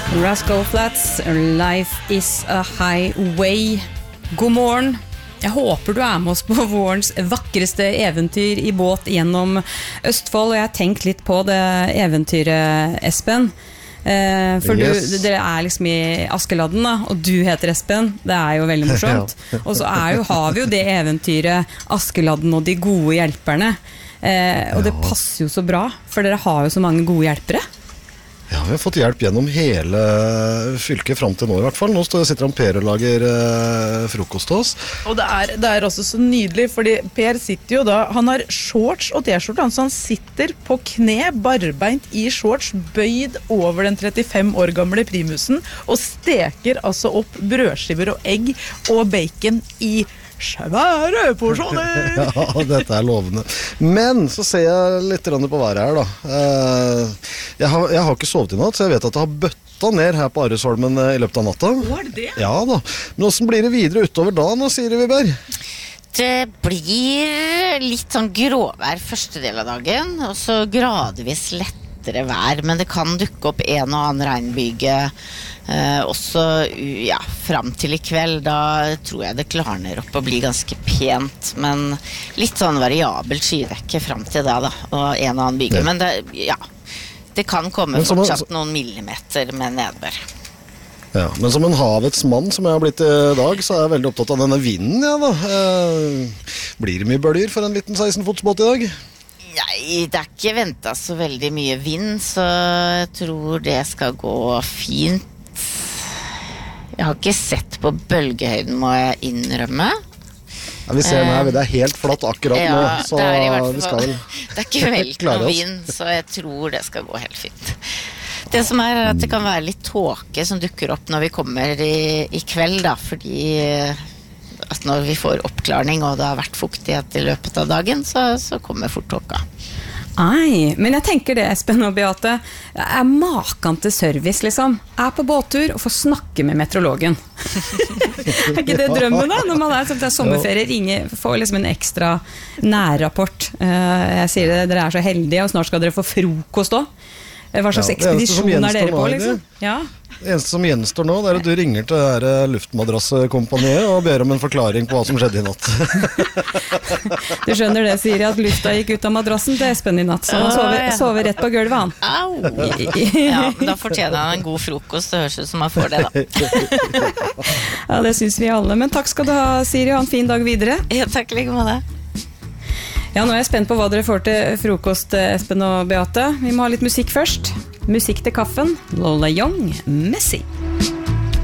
Rascal Flatts, Life is a Highway. God morgen. Jeg håper du med oss på vårens vakreste eventyr I båt gjennom Østfold, og jeg har tenkt litt på det eventyret, Espen. For yes. Dere liksom I Askeladden da, og du heter Espen. Det jo veldig morsomt. Og så har vi jo det eventyret Askeladden og de gode hjelperne. Og det passer jo så bra, for dere har jo så mange gode hjelpere. Ja, vi har fått hjelp gjennom hele fylket frem til nå I hvert fall. Nå sitter han Per og lager frokost til oss. Og det også så nydelig, fordi Per sitter jo da, han har shorts og t-skjorte, så han sitter på kne, barbeint I shorts, bøyd over den 35 år gamle primusen, og steker altså opp brødskiver og egg og bacon I svære porsjoner. Ja, dette lovende. Men så ser jeg litt på været her da. Jeg har ikke sovet I natt, så jeg vet at det har bøtta ned her på Aresholmen I løpet av natta. Var det? Ja da. Men hvordan blir det videre utover dagen, sier Viberg? Det blir litt sånn gråvær første del av dagen, og så gradvis lettere vær, men det kan dukke opp en og annen regnbyge også frem til I kveld. Da tror jeg det klarner opp og blir ganske pent, men litt sånn variabelt skydekke frem til da, og en og annen byge, men det kan komme fortsatt noen millimeter med nedbør. Ja, men som en havets mann som jeg har blitt I dag, så jeg veldig opptatt av denne vinden, ja da. Blir det mye bølger for en liten 16-fotsbåt I dag? Nei, det ikke ventet så veldig mye vind, så jeg tror det skal gå fint. Jeg har ikke sett på bølgehøyden, må jeg innrømme. Ja, vi ser den det helt flatt akkurat nå, så vi skal vel det ikke veldig noe vind, så jeg tror det skal gå helt fint. Det som at det kan være litt tåke som dukker opp når vi kommer I kveld, da, fordi at når vi får oppklarning og det har vært fuktighet I løpet av dagen, så kommer fort tåka. Nei, men jeg tenker det, Espen og Beate, maken til service, liksom. På båttur og får snakke med meteorologen. Ikke det drømmen, da? Når man sånn til sommerferie, får liksom en ekstra nærrapport. Jeg sier det, dere så heldige, og snart skal dere få frokost også. Hva slags ekspedisjon dere på, liksom? Ja. Det eneste som gjenstår nå, det at du ringer til det luftmadrasskompaniet og ber om en forklaring på hva som skjedde I natt. Du skjønner det, Siri, at lufta gikk ut av madrassen til Espen I natt, så han sover rett på gulvet, han. Au! Ja, men da fortjener han en god frokost, det høres ut som han får det, da. Ja, det synes vi alle, men takk skal du ha, Siri, og ha en fin dag videre. Ja, takk like med det. Ja, nå jeg spent på hva dere får til frokost, Espen og Beate. Vi må ha litt musikk først. Musikk til kaffen. Lola Young, Messi.